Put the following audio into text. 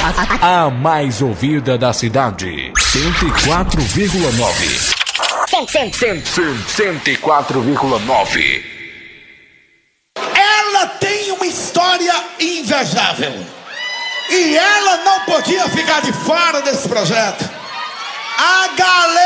A mais ouvida da cidade. 104,9. 104,9. Ela tem uma história invejável. E ela não podia ficar de fora desse projeto. A galera